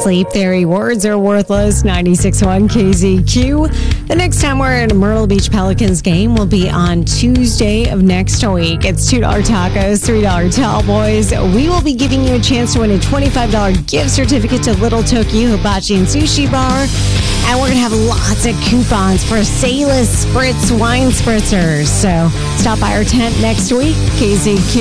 Sleep Theory. Words are worthless. 96.1 KZQ. The next time we're at a Myrtle Beach Pelicans game will be on Tuesday of next week. It's $2 tacos, $3 tall boys. We will be giving you a chance to win a $25 gift certificate to Little Tokyo Hibachi and Sushi Bar. And we're going to have lots of coupons for Sailor Spritz wine spritzers. So stop by our tent next week. KZQ.